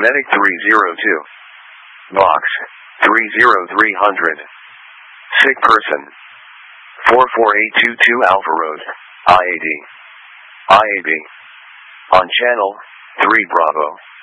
Medic 302. Box 30300. Sick person 44822 Alpha Road, IAD. IAB. On channel 3 Bravo.